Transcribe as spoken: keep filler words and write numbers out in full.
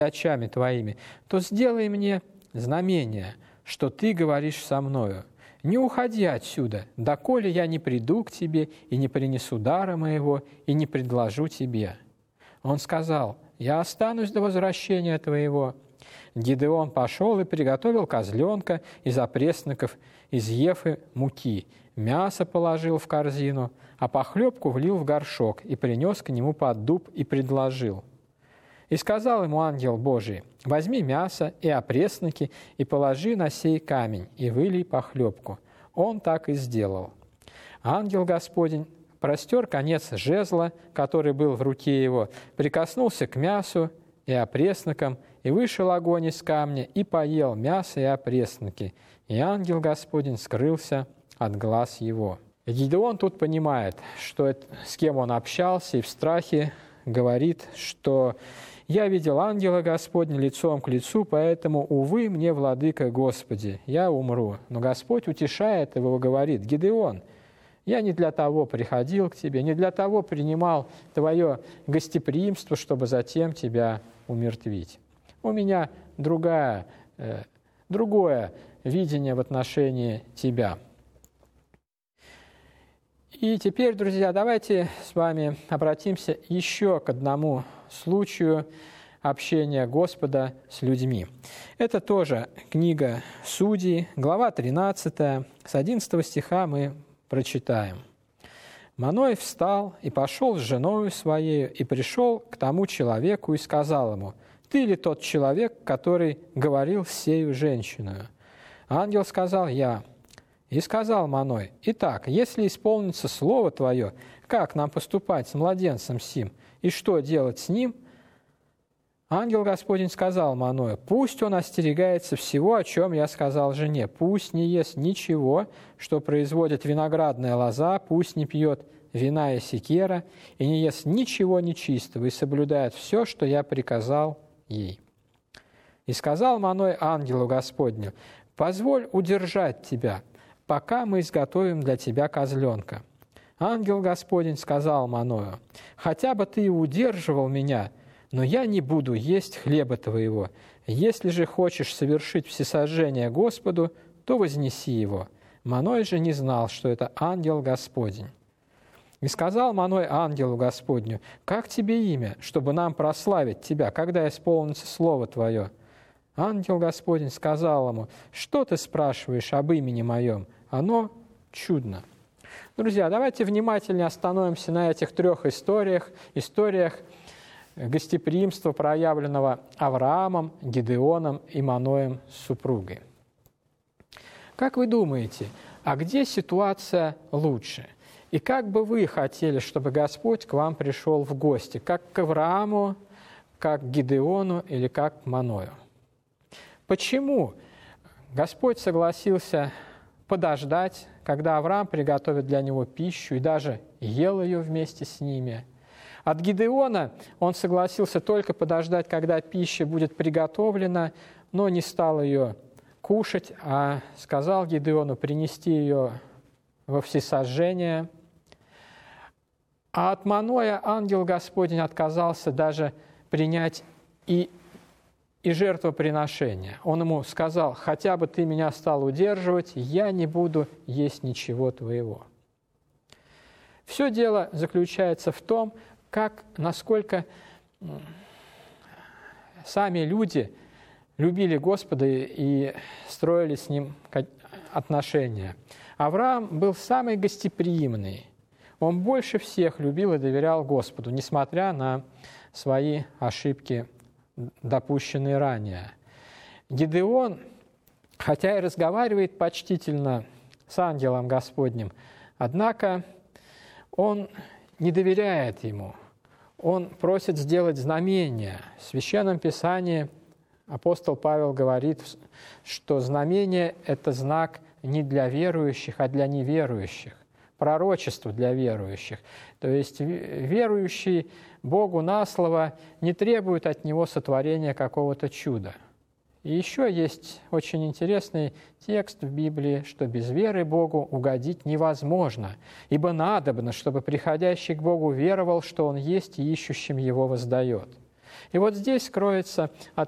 очами твоими, то сделай мне знамение, что ты говоришь со мною. Не уходи отсюда, доколе я не приду к тебе и не принесу дара моего и не предложу тебе». Он сказал: «Я останусь до возвращения твоего». Гидеон пошел и приготовил козленка из опресноков, из ефы муки, мясо положил в корзину, а похлебку влил в горшок и принес к нему под дуб и предложил. И сказал ему ангел Божий: «Возьми мясо и опресноки и положи на сей камень, и вылей похлебку». Он так и сделал. Ангел Господень простер конец жезла, который был в руке его, прикоснулся к мясу и опреснокам, и вышел огонь из камня, и поел мясо и опресноки, и ангел Господень скрылся от глаз его. И Гидеон тут понимает, что это, с кем он общался, и в страхе говорит, что «Я видел ангела Господня лицом к лицу, поэтому, увы, мне, владыка Господи, я умру». Но Господь утешает его и говорит: «Гидеон, я не для того приходил к тебе, не для того принимал твое гостеприимство, чтобы затем тебя умертвить. У меня другая, э, другое видение в отношении тебя». И теперь, друзья, давайте с вами обратимся еще к одному случаю общения Господа с людьми. Это тоже книга Судей, глава тринадцатая, с одиннадцатого стиха мы прочитаем. «Маной встал и пошел с женою своей, и пришел к тому человеку и сказал ему: „Ты ли тот человек, который говорил с сею женщиною?“ Ангел сказал: „Я“. И сказал Маной: „Итак, если исполнится слово твое, как нам поступать с младенцем сим, и что делать с ним?“ Ангел Господень сказал Маною: „Пусть он остерегается всего, о чем я сказал жене, пусть не ест ничего, что производит виноградная лоза, пусть не пьет вина и секера, и не ест ничего нечистого, и соблюдает все, что я приказал ей“. И сказал Маной ангелу Господню: „Позволь удержать тебя, пока мы изготовим для тебя козленка“. Ангел Господень сказал Маною: „Хотя бы ты и удерживал меня, но я не буду есть хлеба твоего. Если же хочешь совершить всесожжение Господу, то вознеси его“. Маной же не знал, что это ангел Господень. И сказал Маной ангелу Господню: „Как тебе имя, чтобы нам прославить тебя, когда исполнится слово твое?“ Ангел Господень сказал ему: „Что ты спрашиваешь об имени моем? Оно чудно“. Друзья, давайте внимательнее остановимся на этих трех историях, историях гостеприимства, проявленного Авраамом, Гидеоном и Маноем с супругой. Как вы думаете, а где ситуация лучше? И как бы вы хотели, чтобы Господь к вам пришел в гости? Как к Аврааму, как к Гидеону или как к Маною? Почему Господь согласился подождать, когда Авраам приготовит для него пищу и даже ел ее вместе с ними? От Гидеона он согласился только подождать, когда пища будет приготовлена, но не стал ее кушать, а сказал Гидеону принести ее во всесожжение. А от Маноя ангел Господень отказался даже принять и и жертвоприношение. Он ему сказал: „Хотя бы ты меня стал удерживать, я не буду есть ничего твоего“. Все дело заключается в том, как, насколько сами люди любили Господа и строили с Ним отношения. Авраам был самый гостеприимный. Он больше всех любил и доверял Господу, несмотря на свои ошибки, допущенные ранее. Гидеон, хотя и разговаривает почтительно с ангелом Господним, однако он не доверяет ему. Он просит сделать знамение. В Священном Писании апостол Павел говорит, что знамение – это знак не для верующих, а для неверующих. Пророчество для верующих. То есть верующий Богу на слово не требует от него сотворения какого-то чуда. И еще есть очень интересный текст в Библии, что без веры Богу угодить невозможно, ибо надобно, чтобы приходящий к Богу веровал, что Он есть и ищущим Его воздает. И вот здесь кроется